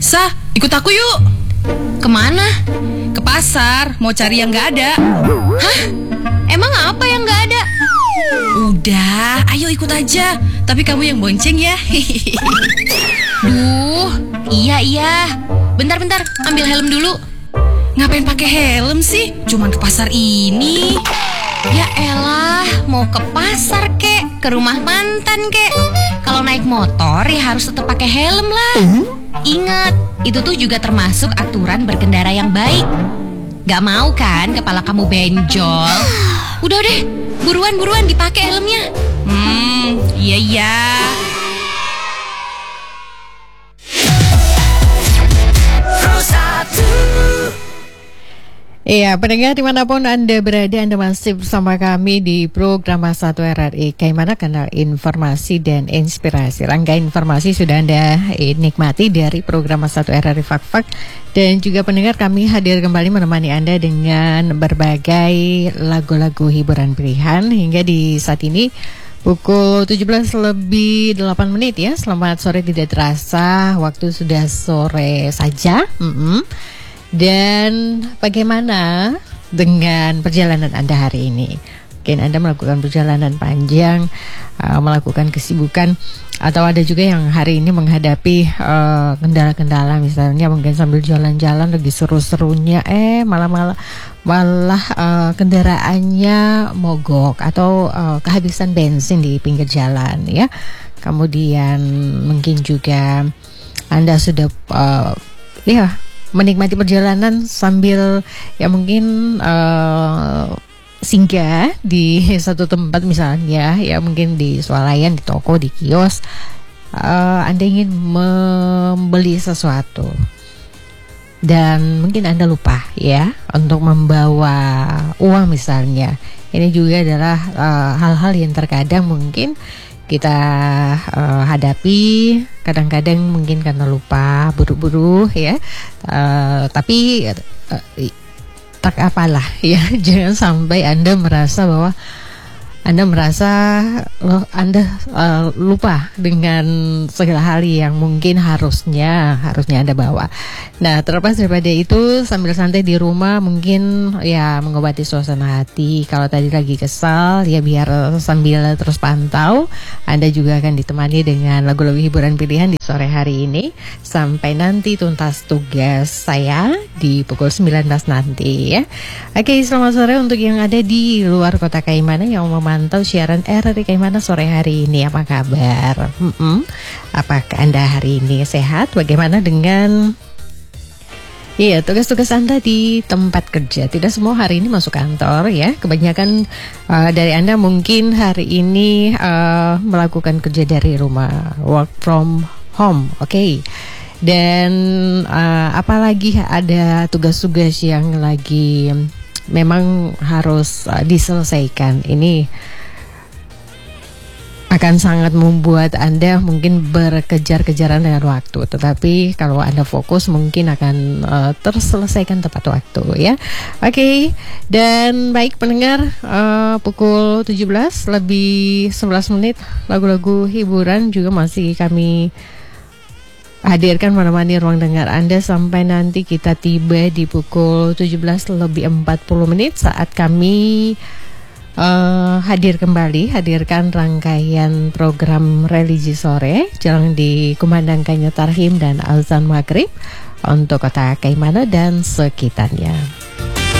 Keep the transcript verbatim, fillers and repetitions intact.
Sah, ikut aku yuk. Kemana? Ke pasar, mau cari yang gak ada. Hah? Emang apa yang gak ada? Udah, ayo ikut aja. Tapi kamu yang bonceng ya. Duh, iya iya. Bentar-bentar, ambil helm dulu. Ngapain pakai helm sih? Cuman ke pasar ini. Ya elah, mau ke pasar kek, ke rumah mantan kek. Kalau naik motor ya harus tetap pakai helm lah. Ingat, itu tuh juga termasuk aturan berkendara yang baik. Gak mau kan kepala kamu benjol? Udah deh, buruan-buruan dipakai helmnya. Hmm, iya iya. Iya, pendengar dimanapun Anda berada, Anda masih bersama kami di program satu R R I Kaimana, kanal informasi dan inspirasi. Rangkaian informasi sudah Anda eh, nikmati dari program satu R R I Fak Fak. Dan juga pendengar, kami hadir kembali menemani Anda dengan berbagai lagu-lagu hiburan pilihan. Hingga di saat ini pukul tujuh belas lebih delapan menit ya. Selamat sore, tidak terasa waktu sudah sore saja. Mm-hmm. Dan bagaimana dengan perjalanan Anda hari ini? Mungkin Anda melakukan perjalanan panjang, uh, melakukan kesibukan, atau ada juga yang hari ini menghadapi uh, kendala-kendala, misalnya mungkin sambil jalan-jalan lagi seru-serunya, eh malah-malah malah uh, kendaraannya mogok atau uh, kehabisan bensin di pinggir jalan ya. Kemudian mungkin juga Anda sudah uh, ya menikmati perjalanan sambil ya mungkin uh, singgah di satu tempat, misalnya ya mungkin di swalayan, di toko, di kios. uh, Anda ingin membeli sesuatu dan mungkin Anda lupa ya untuk membawa uang misalnya. Ini juga adalah uh, hal-hal yang terkadang mungkin kita uh, hadapi, kadang-kadang mungkin karena lupa, buru-buru ya, uh, tapi uh, tak apalah ya. Jangan sampai Anda merasa bahwa Anda merasa loh, Anda uh, lupa dengan segala hal yang mungkin harusnya harusnya Anda bawa. Nah, terlepas daripada itu, sambil santai di rumah mungkin ya mengobati suasana hati. Kalau tadi lagi kesal ya biar sambil terus pantau, Anda juga akan ditemani dengan lagu-lagu hiburan pilihan di sore hari ini sampai nanti tuntas tugas saya di pukul sembilan belas nanti ya. Oke, selamat sore untuk yang ada di luar kota Kaimana yang memantau siaran R R I Kaimana sore hari ini. Apa kabar? Mm-mm. Apakah Anda hari ini sehat? Bagaimana dengan iya, tugas-tugas Anda di tempat kerja? Tidak semua hari ini masuk kantor ya. Kebanyakan uh, dari Anda mungkin hari ini uh, melakukan kerja dari rumah, work from home. Oke. Okay. Dan uh, apalagi ada tugas-tugas yang lagi memang harus uh, diselesaikan. Ini akan sangat membuat Anda mungkin berkejar-kejaran dengan waktu. Tetapi kalau Anda fokus mungkin akan uh, terselesaikan tepat waktu ya. Oke, okay. Dan baik pendengar, uh, pukul tujuh belas lebih sebelas menit, lagu-lagu hiburan juga masih kami hadirkan menemani ruang dengar Anda sampai nanti kita tiba di pukul tujuh belas lebih empat puluh menit saat kami Uh, hadir kembali, hadirkan rangkaian program religi sore. Jangan dikumandangkannya tarhim dan azan maghrib untuk kota Kaimana dan sekitarnya.